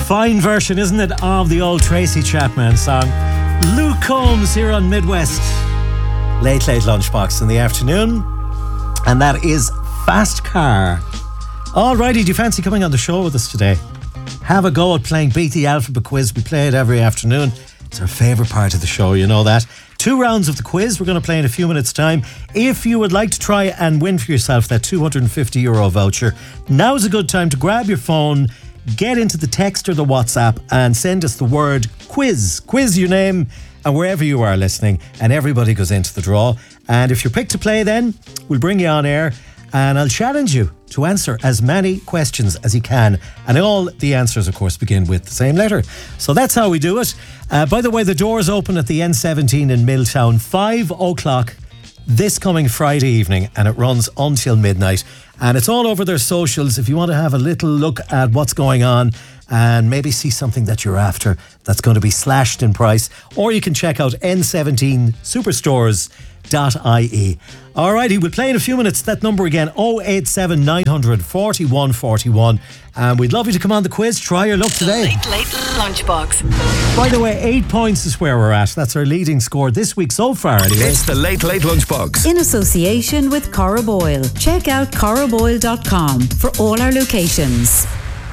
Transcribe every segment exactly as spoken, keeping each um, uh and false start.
Fine version, isn't it, of the old Tracy Chapman song. Luke Combs here on Midwest Late Late Lunchbox in the afternoon. And that is Fast Car. Alrighty, do you fancy coming on the show with us today? Have a go at playing Beat the Alphabet Quiz. We play it every afternoon. It's our favourite part of the show, you know that. Two rounds of the quiz we're going to play in a few minutes' time. If you would like to try and win for yourself that two hundred fifty euro voucher, now's a good time to grab your phone, get into the text or the WhatsApp and send us the word quiz. Quiz your name and wherever you are listening, and everybody goes into the draw. And if you're picked to play, then we'll bring you on air and I'll challenge you to answer as many questions as you can. And all the answers, of course, begin with the same letter. So that's how we do it. Uh, by the way, the doors open at the N seventeen in Milltown, five o'clock this coming Friday evening, and it runs until midnight. And it's all over their socials if you want to have a little look at what's going on and maybe see something that you're after that's going to be slashed in price. Or you can check out N seventeen superstores dot I E. Alrighty, we'll play in a few minutes. That number again, oh eight seven nine hundred forty-one forty-one. And we'd love you to come on the quiz. Try your luck today. Late, late lunchbox. By the way, eight points is where we're at. That's our leading score this week so far, anyway. It's the Late Late Lunchbox. In association with Corraboyle. Check out corraboyle dot com for all our locations.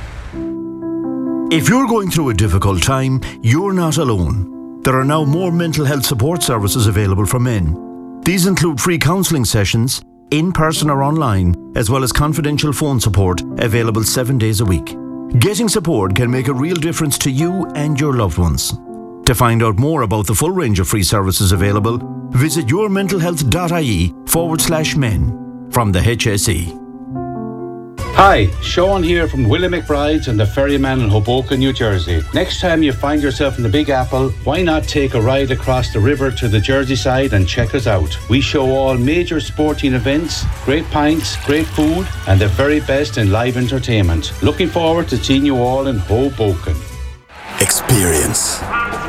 If you're going through a difficult time, you're not alone. There are now more mental health support services available for men. These include free counselling sessions, in person or online, as well as confidential phone support available seven days a week. Getting support can make a real difference to you and your loved ones. To find out more about the full range of free services available, visit yourmentalhealth.ie forward slash men from the H S E. Hi, Sean here from Willie McBride's and the Ferryman in Hoboken, New Jersey. Next time you find yourself in the Big Apple, why not take a ride across the river to the Jersey side and check us out? We show all major sporting events, great pints, great food, and the very best in live entertainment. Looking forward to seeing you all in Hoboken. Experience.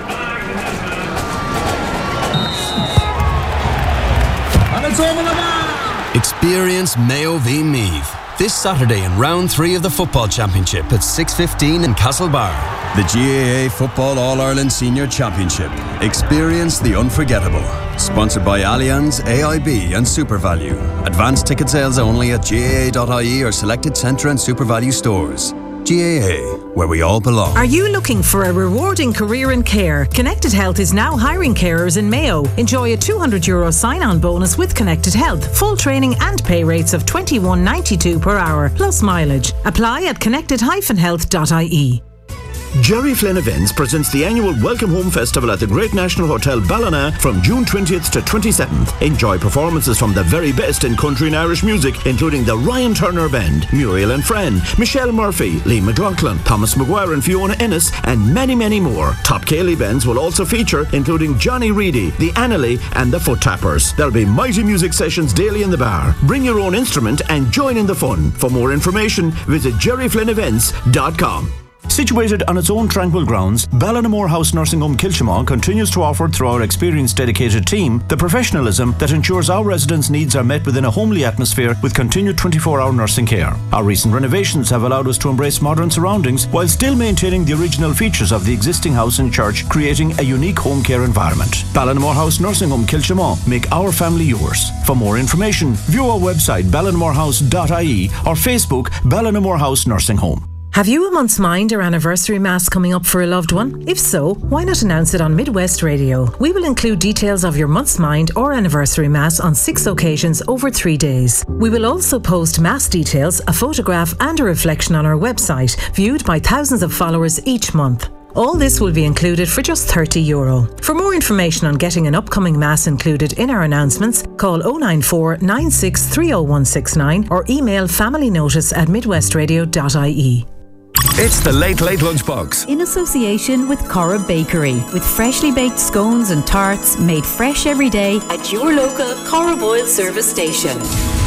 And it's over the bar! Experience Mayo v Meath. This Saturday in round three of the Football Championship at six fifteen in Castlebar. The G A A Football All-Ireland Senior Championship. Experience the unforgettable. Sponsored by Allianz, A I B and SuperValue. Advanced ticket sales only at G A A dot I E or selected Centre and SuperValue stores. G A A, where we all belong. Are you looking for a rewarding career in care? Connected Health is now hiring carers in Mayo. Enjoy a two hundred euro sign-on bonus with Connected Health. Full training and pay rates of twenty-one ninety-two per hour, plus mileage. Apply at connected dash health dot I E. Jerry Flynn Events presents the annual Welcome Home Festival at the Great National Hotel Ballina from June twentieth to twenty-seventh. Enjoy performances from the very best in country and Irish music, including the Ryan Turner Band, Muriel and Fran, Michelle Murphy, Lee McLaughlin, Thomas Maguire and Fiona Ennis, and many, many more. Top Cayley bands will also feature, including Johnny Reedy, the Annalee, and the Foot Tappers. There'll be mighty music sessions daily in the bar. Bring your own instrument and join in the fun. For more information, visit jerry flynn events dot com. Situated on its own tranquil grounds, Ballinamore House Nursing Home Kilchimau continues to offer, through our experienced dedicated team, the professionalism that ensures our residents' needs are met within a homely atmosphere with continued twenty-four hour nursing care. Our recent renovations have allowed us to embrace modern surroundings while still maintaining the original features of the existing house and church, creating a unique home care environment. Ballinamore House Nursing Home Kilchimau. Make our family yours. For more information, view our website ballinamore house dot I E or Facebook Ballinamore House Nursing Home. Have you a month's mind or anniversary mass coming up for a loved one? If so, why not announce it on Midwest Radio? We will include details of your month's mind or anniversary mass on six occasions over three days. We will also post mass details, a photograph and a reflection on our website, viewed by thousands of followers each month. All this will be included for just thirty euro. For more information on getting an upcoming mass included in our announcements, call oh nine four nine six three oh one six nine or email familynotice at midwest radio dot I E. It's the Late Late Lunchbox. In association with Corra Bakery, with freshly baked scones and tarts made fresh every day at your local Corraboyle service station.